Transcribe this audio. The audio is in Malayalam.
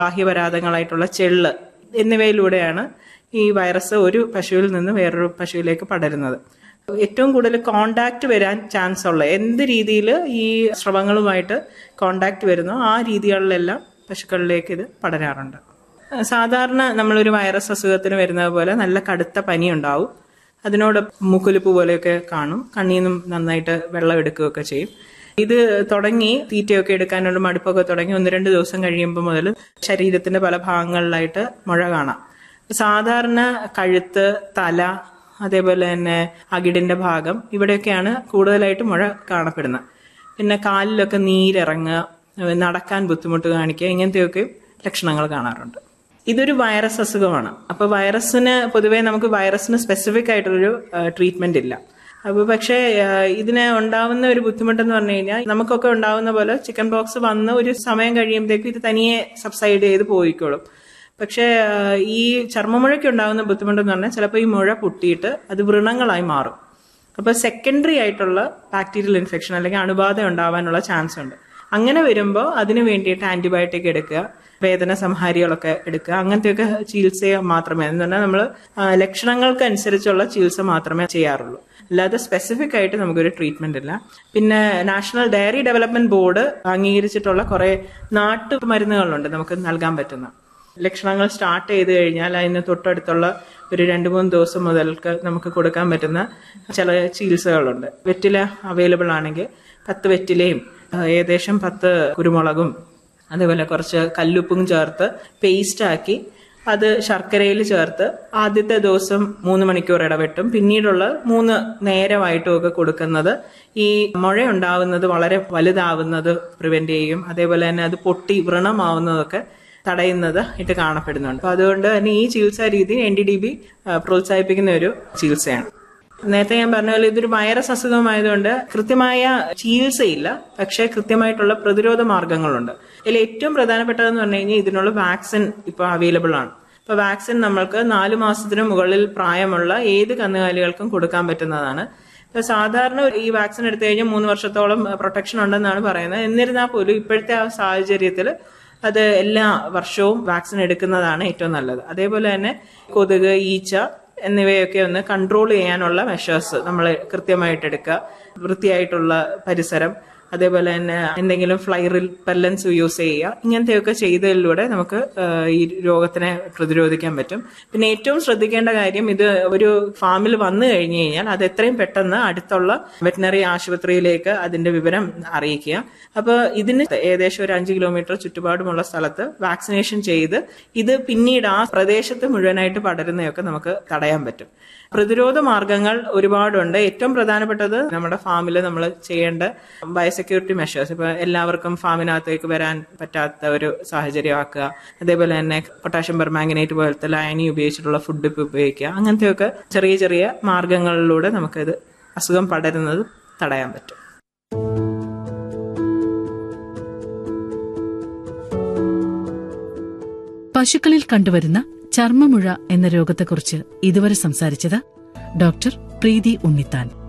ബാഹ്യപരാതങ്ങളായിട്ടുള്ള ചെള്ള് എന്നിവയിലൂടെയാണ് ഈ വൈറസ് ഒരു പശുവിൽ നിന്ന് വേറൊരു പശുവിലേക്ക് പടരുന്നത്. ഏറ്റവും കൂടുതൽ കോണ്ടാക്ട് വരാൻ ചാൻസ് ഉള്ള എന്ത് രീതിയിൽ ഈ സ്രവങ്ങളുമായിട്ട് കോണ്ടാക്ട് വരുന്നോ ആ രീതികളിലെല്ലാം പശുക്കളിലേക്ക് ഇത് പടരാറുണ്ട്. സാധാരണ നമ്മളൊരു വൈറസ് അസുഖത്തിന് വരുന്നത് പോലെ നല്ല കടുത്ത പനി ഉണ്ടാവും. അതിനോട് മൂക്കൊലിപ്പ് പോലെയൊക്കെ കാണും. കണ്ണിൽ നിന്നും നന്നായിട്ട് വെള്ളം എടുക്കുകയൊക്കെ ചെയ്യും. ഇത് തുടങ്ങി തീറ്റയൊക്കെ എടുക്കാനുള്ള മടുപ്പൊക്കെ തുടങ്ങി 1-2 ദിവസം കഴിയുമ്പോൾ മുതൽ ശരീരത്തിന്റെ പല ഭാഗങ്ങളിലായിട്ട് മുഴ കാണാം. സാധാരണ കഴുത്ത്, തല, അതേപോലെ തന്നെ അകിടിന്റെ ഭാഗം, ഇവിടെയൊക്കെയാണ് കൂടുതലായിട്ട് മുഴ കാണപ്പെടുന്നത്. പിന്നെ കാലിലൊക്കെ നീരിറങ്ങുക, നടക്കാൻ ബുദ്ധിമുട്ട് കാണിക്കുക, ഇങ്ങനത്തെയൊക്കെ ലക്ഷണങ്ങൾ കാണാറുണ്ട്. ഇതൊരു വൈറസ് അസുഖമാണ്. അപ്പൊ പൊതുവെ നമുക്ക് വൈറസിന് സ്പെസിഫിക് ആയിട്ടൊരു ട്രീറ്റ്മെന്റ് ഇല്ല. അപ്പൊ പക്ഷേ ഇതിന് ഉണ്ടാവുന്ന ഒരു ബുദ്ധിമുട്ടെന്ന് പറഞ്ഞു കഴിഞ്ഞാൽ നമുക്കൊക്കെ ഉണ്ടാവുന്ന പോലെ ചിക്കൻ ബോക്സ് വന്ന് ഒരു സമയം കഴിയുമ്പോഴത്തേക്കും ഇത് തനിയെ സബ്സൈഡ് ചെയ്ത് പോയിക്കോളും. പക്ഷേ ഈ ചർമ്മമുഴയ്ക്ക് ഉണ്ടാകുന്ന ബുദ്ധിമുട്ടെന്ന് പറഞ്ഞാൽ ചിലപ്പോൾ ഈ മുഴ പൊട്ടിയിട്ട് അത് വ്രണങ്ങളായി മാറും. അപ്പൊ സെക്കൻഡറി ആയിട്ടുള്ള ബാക്ടീരിയൽ ഇൻഫെക്ഷൻ അല്ലെങ്കിൽ അണുബാധ ഉണ്ടാവാനുള്ള ചാൻസ് ഉണ്ട്. അങ്ങനെ വരുമ്പോൾ അതിന് വേണ്ടിയിട്ട് ആന്റിബയോട്ടിക് എടുക്കുക, വേദന സംഹാരികളൊക്കെ എടുക്കുക, അങ്ങനത്തെയൊക്കെ ചികിത്സ മാത്രമേ, എന്ന് പറഞ്ഞാൽ നമ്മൾ ലക്ഷണങ്ങൾക്ക് അനുസരിച്ചുള്ള ചികിത്സ മാത്രമേ ചെയ്യാറുള്ളൂ. അല്ലാതെ സ്പെസിഫിക് ആയിട്ട് നമുക്കൊരു ട്രീറ്റ്മെന്റ് ഇല്ല. പിന്നെ നാഷണൽ ഡയറി ഡെവലപ്മെന്റ് ബോർഡ് അംഗീകരിച്ചിട്ടുള്ള കുറെ നാട്ടുമരുന്നുകളുണ്ട് നമുക്ക് നൽകാൻ പറ്റുന്ന. ലക്ഷണങ്ങൾ സ്റ്റാർട്ട് ചെയ്ത് കഴിഞ്ഞാൽ അതിന് തൊട്ടടുത്തുള്ള ഒരു 2-3 ദിവസം മുതൽക്ക് നമുക്ക് കൊടുക്കാൻ പറ്റുന്ന ചില ചികിത്സകളുണ്ട്. വെറ്റില അവൈലബിൾ ആണെങ്കിൽ 10 വെറ്റിലയും ഏകദേശം 10 കുരുമുളകും അതേപോലെ കുറച്ച് കല്ലുപ്പും ചേർത്ത് പേസ്റ്റ് ആക്കി അത് ശർക്കരയിൽ ചേർത്ത് ആദ്യത്തെ ദിവസം 3 മണിക്കൂർ ഇടവിട്ടും പിന്നീടുള്ള 3 നേരമായിട്ടും ഒക്കെ കൊടുക്കുന്നത് ഈ മുഴ ഉണ്ടാവുന്നത് വളരെ വലുതാവുന്നത് പ്രിവെന്റ് ചെയ്യും. അതേപോലെ തന്നെ അത് പൊട്ടി വ്രണമാവുന്നതൊക്കെ തടയുന്നത് ആയിട്ട് കാണപ്പെടുന്നുണ്ട്. അപ്പൊ അതുകൊണ്ട് തന്നെ ഈ ചികിത്സാ രീതി NDDB പ്രോത്സാഹിപ്പിക്കുന്ന ഒരു ചികിത്സയാണ്. നേരത്തെ ഞാൻ പറഞ്ഞ പോലെ ഇതൊരു വൈറസ് അസുഖമായതുകൊണ്ട് കൃത്യമായ ചികിത്സയില്ല, പക്ഷേ കൃത്യമായിട്ടുള്ള പ്രതിരോധ മാർഗങ്ങളുണ്ട്. ഇതിൽ ഏറ്റവും പ്രധാനപ്പെട്ടതെന്ന് പറഞ്ഞു കഴിഞ്ഞാൽ ഇതിനുള്ള വാക്സിൻ ഇപ്പോൾ അവൈലബിൾ ആണ്. ഇപ്പൊ വാക്സിൻ നമ്മൾക്ക് 4 മാസത്തിന് മുകളിൽ പ്രായമുള്ള ഏത് കന്നുകാലികൾക്കും കൊടുക്കാൻ പറ്റുന്നതാണ്. ഇപ്പൊ സാധാരണ ഈ വാക്സിൻ എടുത്തു കഴിഞ്ഞാൽ 3 വർഷത്തോളം പ്രൊട്ടക്ഷൻ ഉണ്ടെന്നാണ് പറയുന്നത്. എന്നിരുന്നാൽ പോലും ഇപ്പോഴത്തെ ആ സാഹചര്യത്തിൽ അത് എല്ലാ വർഷവും വാക്സിൻ എടുക്കുന്നതാണ് ഏറ്റവും നല്ലത്. അതേപോലെ തന്നെ കൊതുക്, ഈച്ച എന്നിവയൊക്കെ ഒന്ന് കൺട്രോൾ ചെയ്യാനുള്ള മെഷേഴ്സ് നമ്മൾ കൃത്യമായിട്ട് എടുക്കുക. വൃത്തിയായിട്ടുള്ള പരിസരം, അതേപോലെ തന്നെ എന്തെങ്കിലും ഫ്ലൈ റിപ്പല്ലൻസ് യൂസ് ചെയ്യുക, ഇങ്ങനത്തെയൊക്കെ ചെയ്തതിലൂടെ നമുക്ക് ഈ രോഗത്തിനെ പ്രതിരോധിക്കാൻ പറ്റും. പിന്നെ ഏറ്റവും ശ്രദ്ധിക്കേണ്ട കാര്യം, ഇത് ഒരു ഫാമിൽ വന്നു കഴിഞ്ഞു കഴിഞ്ഞാൽ അത് എത്രയും പെട്ടെന്ന് അടുത്തുള്ള വെറ്റിനറി ആശുപത്രിയിലേക്ക് അതിന്റെ വിവരം അറിയിക്കുക. അപ്പോൾ ഇതിന് ഏകദേശം ഒരു 5 കിലോമീറ്റർ ചുറ്റുപാടുമുള്ള സ്ഥലത്ത് വാക്സിനേഷൻ ചെയ്ത് ഇത് പിന്നീട് ആ പ്രദേശത്ത് മുഴുവനായിട്ട് പടരുന്നതൊക്കെ നമുക്ക് തടയാൻ പറ്റും. പ്രതിരോധ മാർഗങ്ങൾ ഒരുപാടുണ്ട്. ഏറ്റവും പ്രധാനപ്പെട്ടത് നമ്മുടെ ഫാമിൽ നമ്മൾ ചെയ്യേണ്ട ബയോസെക്യൂരിറ്റി മെഷേഴ്സ്. ഇപ്പൊ എല്ലാവർക്കും ഫാമിനകത്തേക്ക് വരാൻ പറ്റാത്ത ഒരു സാഹചര്യം ആക്കുക. അതേപോലെ തന്നെ പൊട്ടാഷ്യം പെർമാംഗനേറ്റ് പോലത്തെ ലയനി ഉപയോഗിച്ചിട്ടുള്ള ഫുഡ് ഉപയോഗിക്കുക. അങ്ങനത്തെയൊക്കെ ചെറിയ ചെറിയ മാർഗങ്ങളിലൂടെ നമുക്കിത് അസുഖം പടരുന്നത് തടയാൻ പറ്റും. പശുക്കളിൽ കണ്ടുവരുന്ന ചർമ്മമുഴ എന്ന രോഗത്തെക്കുറിച്ച് ഇതുവരെ സംസാരിച്ചത് ഡോക്ടർ പ്രീതി ഉണ്ണിത്താൻ.